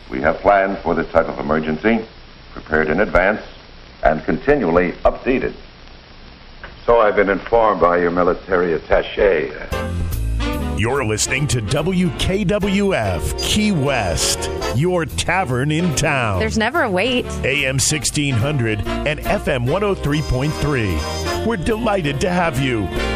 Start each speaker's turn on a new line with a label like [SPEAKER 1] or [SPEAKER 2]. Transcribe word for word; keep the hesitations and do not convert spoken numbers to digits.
[SPEAKER 1] We have plans for this type of emergency, prepared in advance, and continually updated.
[SPEAKER 2] So I've been informed by your military attaché.
[SPEAKER 3] You're listening to W K W F Key West, your tavern in town.
[SPEAKER 4] There's never a wait.
[SPEAKER 3] A M sixteen hundred and F M one oh three point three. We're delighted to have you.